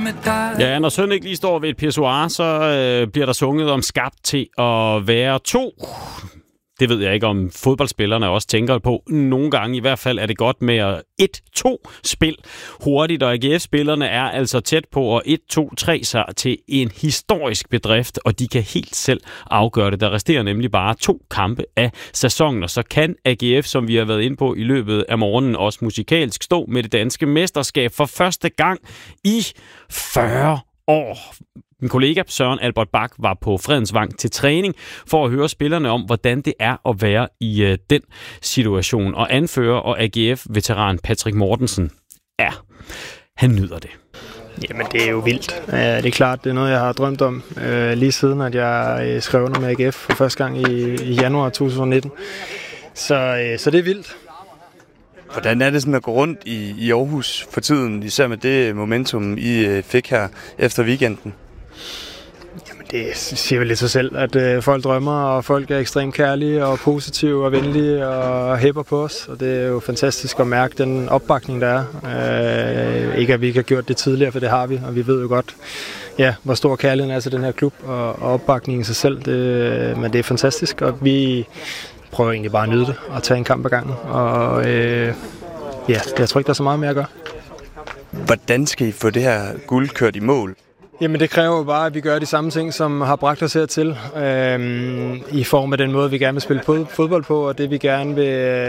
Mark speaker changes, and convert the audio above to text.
Speaker 1: med dig.
Speaker 2: Ja, når søn ikke lige står ved et pissoir, så bliver der sunget om skabt til at være to. Det ved jeg ikke, om fodboldspillerne også tænker på. Nogle gange i hvert fald er det godt med 1-2-spil hurtigt, og AGF-spillerne er altså tæt på at 1-2-3 sig til en historisk bedrift, og de kan helt selv afgøre det. Der resterer nemlig bare 2 kampe af sæsonen, og så kan AGF, som vi har været inde på i løbet af morgenen, også musikalsk stå med det danske mesterskab for første gang i 40 år. Min kollega Søren Albert Bak var på Fredensvang til træning for at høre spillerne om, hvordan det er at være i den situation. Og anfører og AGF-veteran Patrick Mortensen, han nyder det.
Speaker 3: Jamen, det er jo vildt. Det er klart, det er noget, jeg har drømt om lige siden, at jeg skrev under med AGF for første gang i januar 2019. Så det er vildt.
Speaker 4: Hvordan er det sådan at gå rundt i Aarhus for tiden, især med det momentum, I fik her efter weekenden?
Speaker 3: Jamen, det siger vel lidt sig selv, at folk drømmer, og folk er ekstremt kærlige og positive og venlige og hæpper på os. Og det er jo fantastisk at mærke den opbakning, der er. Ikke at vi ikke har gjort det tidligere, for det har vi, og vi ved jo godt, hvor stor kærligheden er til den her klub og opbakningen i sig selv. Men det er fantastisk, og vi prøver egentlig bare at nyde det og tage en kamp ad gangen. Og jeg tror ikke, der er så meget mere at gøre.
Speaker 4: Hvordan skal I få det her guld kørt i mål?
Speaker 3: Jamen, det kræver jo bare, at vi gør de samme ting, som har bragt os hertil, i form af den måde, vi gerne vil spille fodbold på, og det vi gerne vil